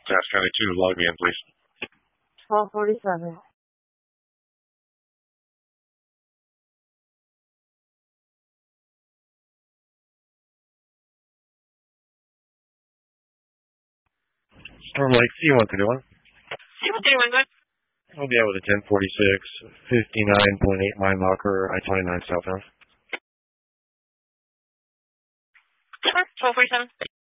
Task County 2, log me in, please. 1247. Storm Lake, C131. C131, go ahead. I'll be out with a 1046, 59.8 mile marker, I-29 southbound. 1247.